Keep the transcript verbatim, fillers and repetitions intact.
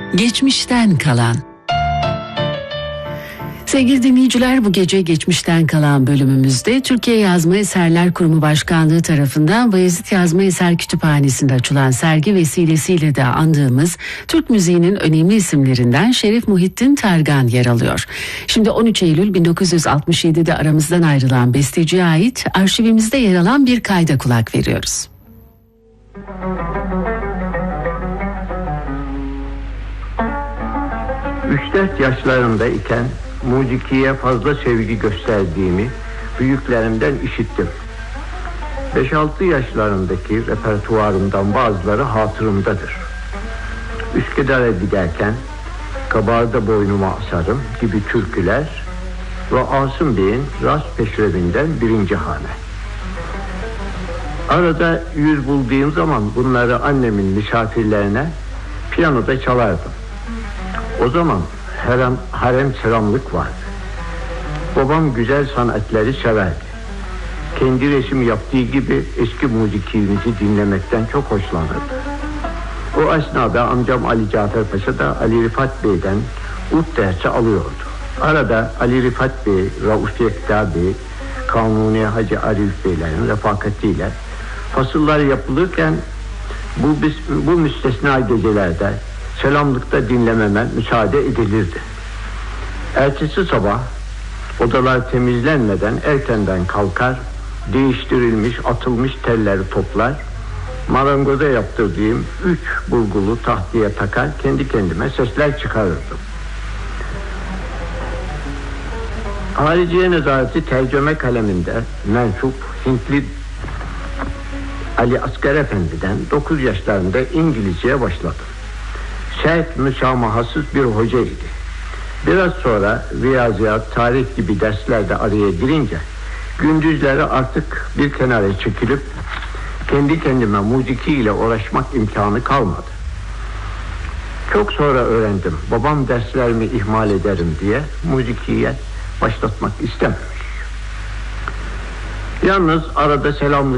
Geçmişten kalan. Sevgili dinleyiciler, bu gece Geçmişten Kalan bölümümüzde Türkiye Yazma Eserler Kurumu Başkanlığı tarafından Bayezid Yazma Eser Kütüphanesi'nde açılan sergi vesilesiyle de andığımız Türk müziğinin önemli isimlerinden Şerif Muhittin Tergan yer alıyor. Şimdi on üç Eylül bin dokuz yüz altmış yedide aramızdan ayrılan besteciye ait arşivimizde yer alan bir kayda kulak veriyoruz. üç dört yaşlarındayken musikiye fazla sevgi gösterdiğimi büyüklerimden işittim. beş altı yaşlarındaki repertuarımdan bazıları hatırımdadır. Üsküdar'a giderken Kabarda Boynuma Asarım gibi türküler ve Asım Bey'in Ras Peşrevinden birinci hane. Arada yüz bulduğum zaman bunları annemin misafirlerine piyanoda çalardım. O zaman harem, harem selamlık vardı. Babam güzel sanatları severdi. Kendi resim yaptığı gibi eski müziğimizi dinlemekten çok hoşlanırdı. O esnada amcam Ali Cafer Paşa da Ali Rifat Bey'den ut dersi alıyordu. Arada Ali Rifat Bey, Rauf Yekta Bey, Kanuni Hacı Arif Beylerin refakatiyle fasıllar yapılırken bu, bu müstesna gecelerde selamlıkta dinlememe müsaade edilirdi. Ertesi sabah odalar temizlenmeden erkenden kalkar, değiştirilmiş, atılmış telleri toplar, marangoza yaptırdığım üç burgulu tahtaya takar, kendi kendime sesler çıkarırdım. Hariciye Nezareti tercüme kaleminde mensup Hintli Ali Asgar Efendi'den dokuz yaşlarında İngilizceye başladım. Sert, müsamahasız bir hocaydı. Biraz sonra riyaziyat, tarih gibi derslerde araya girince gündüzleri artık bir kenara çekilip kendi kendime musikiyle uğraşmak imkanı kalmadı. Çok sonra öğrendim. Babam derslerimi ihmal ederim diye musikiye başlatmak istememiş. Yalnız arada selamlı